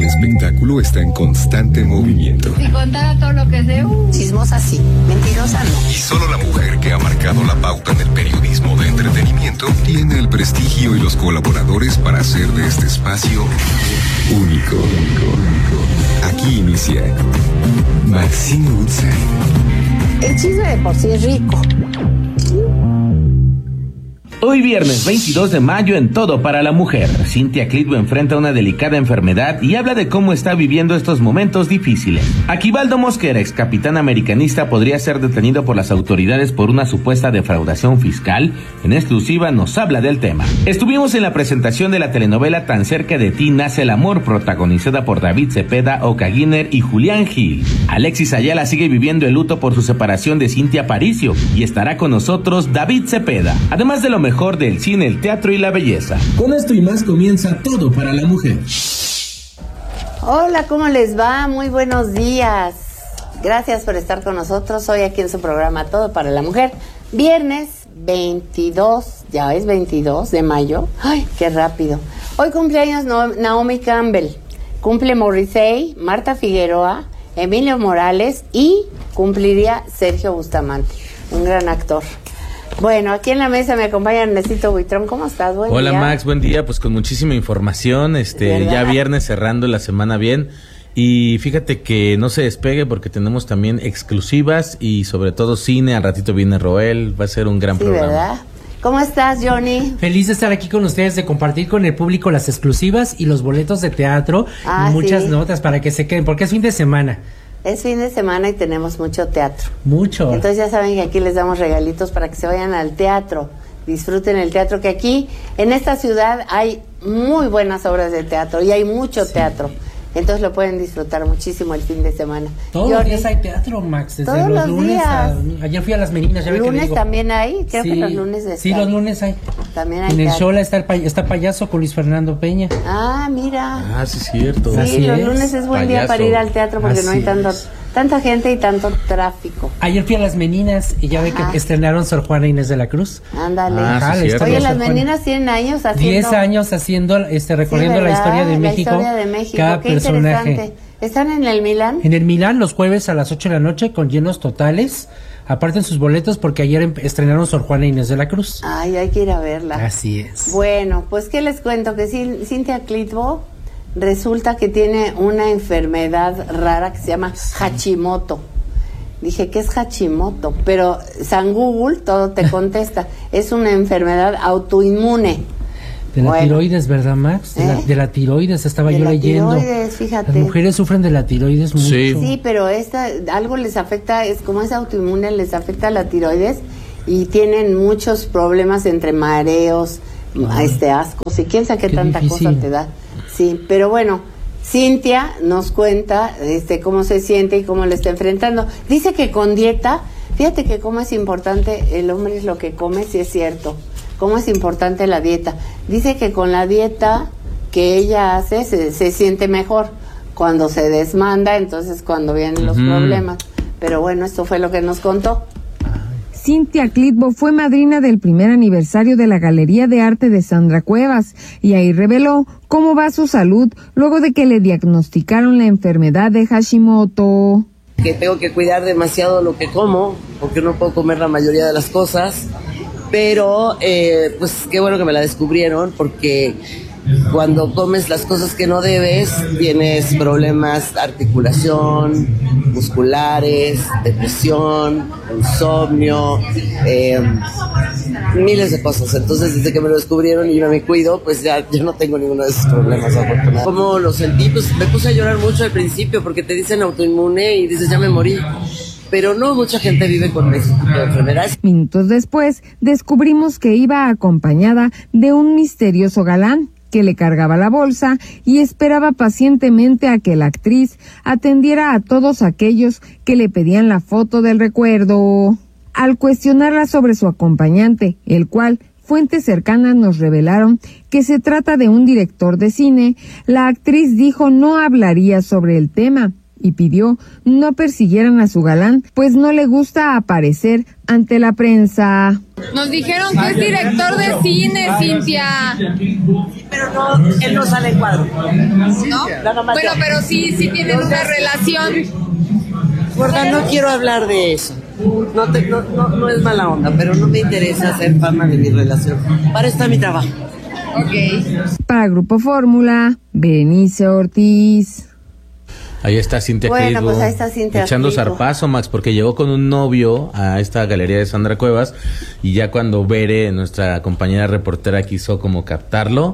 espectáculo está en constante movimiento. Si contara todo lo que sé, chismosa sí, mentirosa no. Y solo la mujer que ha marcado la pauta en el periodismo de entretenimiento tiene el prestigio y los colaboradores para hacer de este espacio único. Aquí inicia Maxine Woodside. El chisme de por sí es rico. Hoy viernes 22 de mayo en Todo para la Mujer, Cynthia Clitbo enfrenta una delicada enfermedad y habla de cómo está viviendo estos momentos difíciles. Aquivaldo Mosquera, ex capitán americanista, podría ser detenido por las autoridades por una supuesta defraudación fiscal. En exclusiva nos habla del tema. Estuvimos en la presentación de la telenovela Tan cerca de ti nace el amor, protagonizada por David Cepeda, Oka Guiner y Julián Gil. Alexis Ayala sigue viviendo el luto por su separación de Cintia Aparicio y estará con nosotros David Cepeda, además de lo mejor del cine, el teatro y la belleza. Con esto y más comienza Todo para la Mujer. Hola, ¿cómo les va? Muy buenos días. Gracias por estar con nosotros hoy aquí en su programa Todo para la Mujer. Viernes 22, ya es 22 de mayo. ¡Ay, qué rápido! Hoy cumpleaños Naomi Campbell, cumple Morrissey, Marta Figueroa, Emilio Morales y cumpliría Sergio Bustamante, un gran actor. Bueno, aquí en la mesa me acompaña Ernesito Buitrón. ¿Cómo estás? Buen Hola, día. Max, buen día. Pues con muchísima información, ya viernes cerrando la semana bien. Y fíjate que no se despegue porque tenemos también exclusivas y sobre todo cine. Al ratito viene Roel, va a ser un gran programa. ¿Verdad? ¿Cómo estás, Johnny? Feliz de estar aquí con ustedes, de compartir con el público las exclusivas y los boletos de teatro y muchas notas para que se queden, porque es fin de semana. Es fin de semana y tenemos mucho teatro. Mucho. Entonces ya saben que aquí les damos regalitos para que se vayan al teatro. Disfruten el teatro, que aquí en esta ciudad hay muy buenas obras de teatro y hay mucho teatro. Entonces lo pueden disfrutar muchísimo el fin de semana. Todos los días hay teatro, Max, desde todos los lunes días. Ayer fui a Las Meninas, ya ve que le ¿Lunes digo. también hay? Creo que los lunes están. Sí, los lunes hay. También hay en el teatro. show está Payaso con Luis Fernando Peña. Ah, mira. Ah, sí, es cierto. Sí, Así los es. lunes es buen día Payaso. para ir al teatro porque no hay Así tanta gente y tanto tráfico. Ayer fui a Las Meninas y ya ve que estrenaron Sor Juana Inés de la Cruz. Ándale. Ah, sí, cierto. Oye, las Sor Juana. Meninas tienen años haciendo... 10 años haciendo, recorriendo la historia de México. La historia de México, cada qué personaje. interesante. ¿Están en el Milán? En el Milán los jueves a las 8 de la noche con llenos totales. Aparten sus boletos porque ayer estrenaron Sor Juana Inés de la Cruz. Ay, hay que ir a verla. Así es. Bueno, pues qué les cuento, que Cynthia Clitbo resulta que tiene una enfermedad rara que se llama Hashimoto. Dije, ¿qué es Hashimoto? Pero San Google todo te contesta. Es una enfermedad autoinmune. De la tiroides, ¿verdad, Max? De la tiroides, estaba yo leyendo. De la tiroides, fíjate. Las mujeres sufren de la tiroides mucho. Sí, pero algo les afecta, es como es autoinmune, les afecta la tiroides y tienen muchos problemas entre mareos, ascos y quién sabe qué tanta difícil. cosa te da. Sí, pero bueno, Cynthia nos cuenta cómo se siente y cómo lo está enfrentando. Dice que con dieta, fíjate que cómo es importante, el hombre es lo que come, sí es cierto. Cómo es importante la dieta. Dice que con la dieta que ella hace se siente mejor. Cuando se desmanda, entonces cuando vienen los problemas. Pero bueno, esto fue lo que nos contó. Cynthia Clitbo fue madrina del primer aniversario de la Galería de Arte de Sandra Cuevas y ahí reveló cómo va su salud luego de que le diagnosticaron la enfermedad de Hashimoto. Que tengo que cuidar demasiado lo que como, porque no puedo comer la mayoría de las cosas. Pero, pues qué bueno que me la descubrieron, porque cuando comes las cosas que no debes, tienes problemas de articulación, musculares, depresión, insomnio, miles de cosas. Entonces, desde que me lo descubrieron y yo me cuido, pues ya no tengo ninguno de esos problemas, afortunadamente. ¿Cómo lo sentí? Pues me puse a llorar mucho al principio, porque te dicen autoinmune y dices, ya me morí. Pero no mucha gente vive con ese tipo de enfermedades. Minutos después, descubrimos que iba acompañada de un misterioso galán que le cargaba la bolsa y esperaba pacientemente a que la actriz atendiera a todos aquellos que le pedían la foto del recuerdo. Al cuestionarla sobre su acompañante, el cual fuentes cercanas nos revelaron que se trata de un director de cine, la actriz dijo no hablaría sobre el tema, y pidió no persiguieran a su galán, pues no le gusta aparecer ante la prensa. Nos dijeron que es director de cine, Cintia. Pero no, él no sale en cuadro. ¿No? Bueno, pero sí tienen una relación. Gorda, no quiero hablar de eso. No es mala onda, pero no me interesa hacer fama de mi relación. Para eso está mi trabajo. Ok. Para Grupo Fórmula, Berenice Ortiz. Ahí está Cintia Bueno, Clitbo, pues ahí está Cintia echando Clitbo. zarpazo, Max, porque llegó con un novio a esta galería de Sandra Cuevas y ya cuando Bere, nuestra compañera reportera, quiso como captarlo,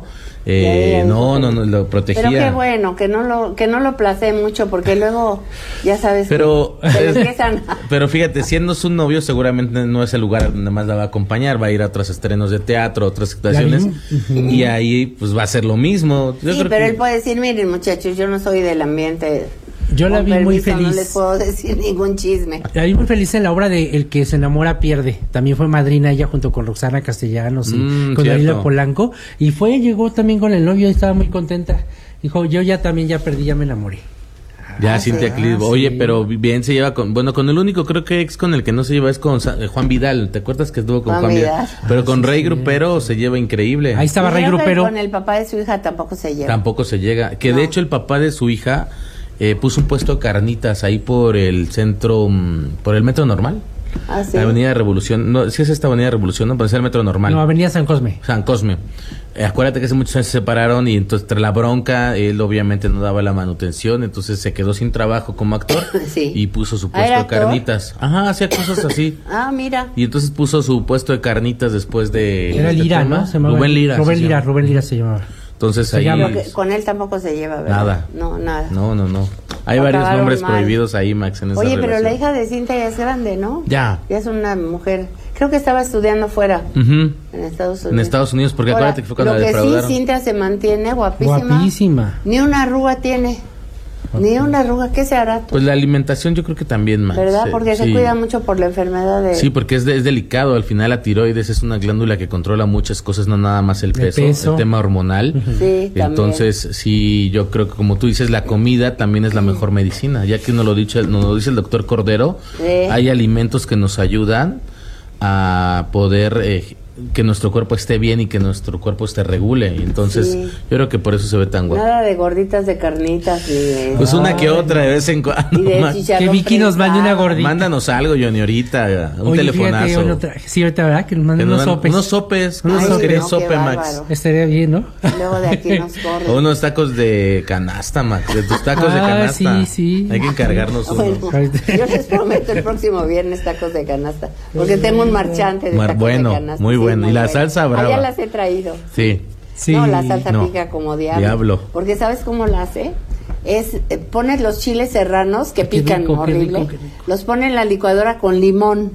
no, lo protegía. Pero qué bueno, que no lo placé mucho, porque luego, ya sabes, pero que se empiezan a... Pero fíjate, siendo su novio, seguramente no es el lugar donde más la va a acompañar, va a ir a otros estrenos de teatro, otras actuaciones, y ahí pues va a ser lo mismo. Yo creo pero que... él puede decir, miren muchachos, yo no soy del ambiente. Yo la vi muy feliz. No les puedo decir ningún chisme. La vi muy feliz en la obra de El que se enamora pierde. También fue madrina ella junto con Roxana Castellanos y con Dalila Polanco. Y llegó también con el novio y estaba muy contenta. Dijo, yo ya perdí, ya me enamoré. Ya, Cintia Clitbo. Oye, pero bien se lleva con el único creo que ex con el que no se lleva es con Juan Vidal. ¿Te acuerdas que estuvo con Juan Vidal? Pero con Rey Grupero se lleva increíble. Ahí estaba Rey Grupero. Con el papá de su hija tampoco se lleva. Tampoco se llega. Que de hecho el papá de su hija puso un puesto de carnitas ahí por el centro, por el Metro Normal. Ah, sí. Avenida Revolución. No, sí es esta Avenida Revolución, no, parece el Metro Normal. No, Avenida San Cosme. Acuérdate que hace muchos años se separaron y entonces tras la bronca él obviamente no daba la manutención, entonces se quedó sin trabajo como actor y puso su puesto de carnitas. Ajá, hacía cosas así. Mira. Y entonces puso su puesto de carnitas después de... Era Lira, ¿no? Rubén Lira. Rubén Lira se llamaba. Entonces ahí... Con él tampoco se lleva, ¿verdad? Nada. No, nada. No. Hay varios nombres prohibidos ahí, Max, en esa Oye, relación. pero la hija de Cintia ya es grande, ¿no? Ya es una mujer. Creo que estaba estudiando fuera, en Estados Unidos. En Estados Unidos, porque ahora, acuérdate que fue cuando la defraudaron. Lo que sí, Cintia se mantiene guapísima. Ni una arruga tiene. Ni una arruga. ¿Qué se hará tú? Pues la alimentación yo creo que también, Max. ¿Verdad? Porque se cuida mucho por la enfermedad de... Sí, porque es delicado. Al final la tiroides es una glándula que controla muchas cosas, no nada más el peso. El tema hormonal. Sí, entonces, sí, yo creo que como tú dices, la comida también es la mejor medicina. Ya que nos lo dice el doctor Cordero, hay alimentos que nos ayudan a poder... que nuestro cuerpo esté bien y que nuestro cuerpo esté regule. Entonces, yo creo que por eso se ve tan guapo. Nada de gorditas de carnitas ni de... Pues una que otra de vez en cuando. Que Vicky nos mande una gordita. Mándanos algo, Johnny, ahorita. Un telefonazo. Sí, ahorita, ¿verdad? Que nos manden unos sopes. Unos sopes. ¿Querés sope, Max? Estaría bien, ¿no? Luego de aquí nos corren. O unos tacos de canasta, Max. De tus tacos de canasta. Sí. Hay que encargarnos uno. Bueno, yo les prometo el próximo viernes tacos de canasta. Porque tengo un marchante de tacos de canasta. Muy bueno. Y la salsa brava. Ya las he traído. Sí. No, la salsa pica como diablo. Porque ¿sabes cómo la hace? Pones los chiles serranos que pican horrible. Los pone en la licuadora con limón,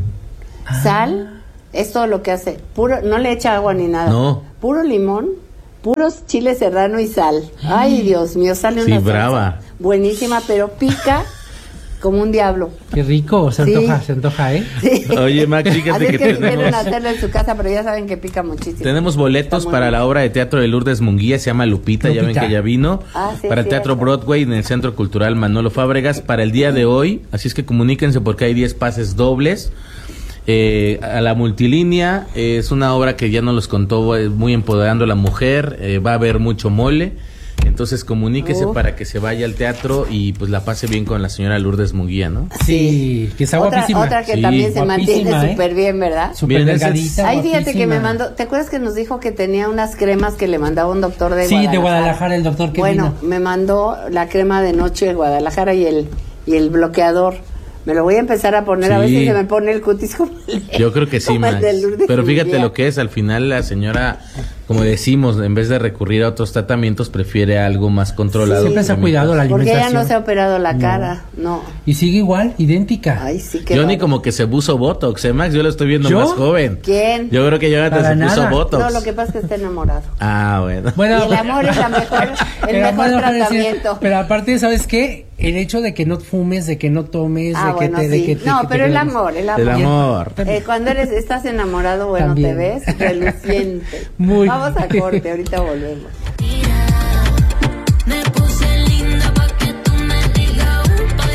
sal. Es todo lo que hace. No le echa agua ni nada. No. Puro limón, puros chiles serrano y sal. Ay, Dios mío, sale una salsa brava. Buenísima, pero pica como un diablo. Qué rico, se antoja, ¿eh? Sí. Oye, Max, fíjate Así que si quieren tenemos... hacerlo en su casa, pero ya saben que pica muchísimo. Tenemos boletos para la obra de teatro de Lourdes Munguía, se llama Lupita. Ya ven que ya vino. Para el Teatro Broadway en el Centro Cultural Manolo Fábregas para el día de hoy. Así es que comuníquense porque hay 10 pases dobles. A la multilínea, es una obra que ya nos los contó, muy empoderando a la mujer, va a haber mucho mole. Entonces comuníquese para que se vaya al teatro y pues la pase bien con la señora Lourdes Munguía, ¿no? Sí, que está guapísima. Otra que también se mantiene súper bien, ¿verdad? Súper delgadita. Ay, fíjate que me mandó, ¿te acuerdas que nos dijo que tenía unas cremas que le mandaba un doctor de Guadalajara? Sí, de Guadalajara, el doctor que vino. Me mandó la crema de noche de Guadalajara y el bloqueador. Me lo voy a empezar a poner, a ver si se me pone el cutis como yo creo que sí, Max. Pero fíjate lo que es, al final la señora, como decimos, en vez de recurrir a otros tratamientos, prefiere algo más controlado. Siempre se ha cuidado la alimentación. Porque ella no se ha operado la cara, no. Y sigue igual, idéntica. Ay, sí, yo ni como que se puso Botox, Max, yo lo estoy viendo más joven. ¿Quién? Yo creo que Jonathan se puso Botox. No, lo que pasa es que está enamorado. Bueno. Y el amor es el mejor tratamiento. Pero aparte, ¿sabes qué? El hecho de que no fumes, de que no tomes, pero el amor. Cuando estás enamorado, bueno, también. Te ves reluciente. Vamos a corte, ahorita volvemos.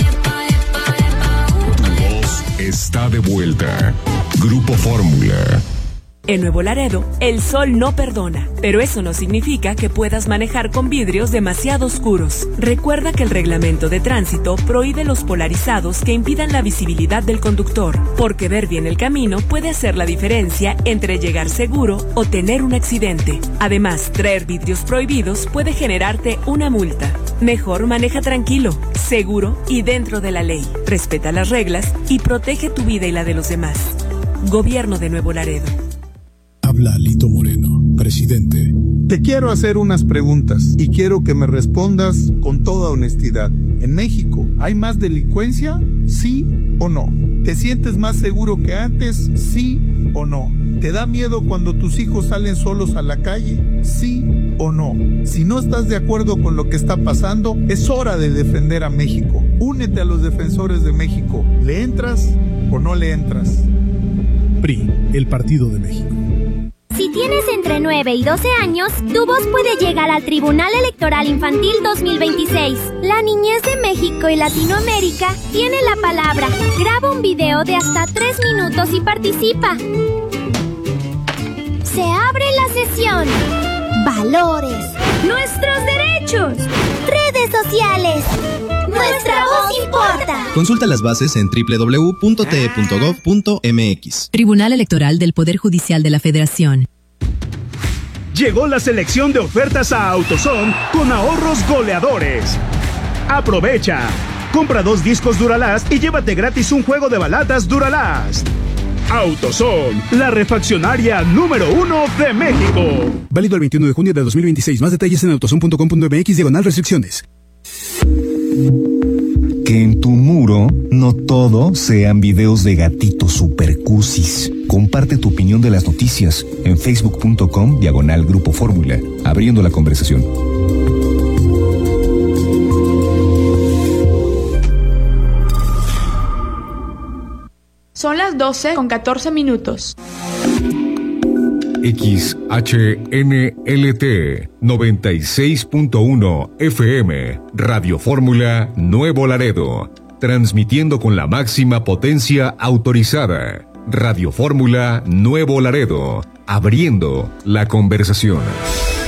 En Nuevo Laredo, el sol no perdona, pero eso no significa que puedas manejar con vidrios demasiado oscuros. Recuerda que el reglamento de tránsito prohíbe los polarizados que impidan la visibilidad del conductor, porque ver bien el camino puede hacer la diferencia entre llegar seguro o tener un accidente. Además, traer vidrios prohibidos puede generarte una multa. Mejor maneja tranquilo, seguro y dentro de la ley. Respeta las reglas y protege tu vida y la de los demás. Gobierno de Nuevo Laredo. Habla Lito Moreno, presidente. Te quiero hacer unas preguntas y quiero que me respondas con toda honestidad. ¿En México hay más delincuencia? ¿Sí o no? ¿Te sientes más seguro que antes? ¿Sí o no? ¿Te da miedo cuando tus hijos salen solos a la calle? ¿Sí o no? Si no estás de acuerdo con lo que está pasando, es hora de defender a México. Únete a los defensores de México. ¿Le entras o no le entras? PRI, el Partido de México. Si tienes entre 9 y 12 años, tu voz puede llegar al Tribunal Electoral Infantil 2026. La niñez de México y Latinoamérica tiene la palabra. Graba un video de hasta 3 minutos y participa. Se abre la sesión. Valores. Nuestros derechos. Redes sociales. Nuestra voz importa. Consulta las bases en www.te.gov.mx. Tribunal Electoral del Poder Judicial de la Federación. Llegó la selección de ofertas a AutoZone con ahorros goleadores. Aprovecha. Compra 2 discos Duralast y llévate gratis un juego de balatas Duralast. AutoZone, la refaccionaria número 1 de México. Válido el 21 de junio de 2026. Más detalles en autozone.com.mx/restricciones. Que en tu muro no todo sean videos de gatitos supercusis. Comparte tu opinión de las noticias en facebook.com/Grupo Fórmula, abriendo la conversación. Son las 12:14. XHNLT 96.1 FM, Radio Fórmula Nuevo Laredo, transmitiendo con la máxima potencia autorizada. Radio Fórmula Nuevo Laredo, abriendo la conversación.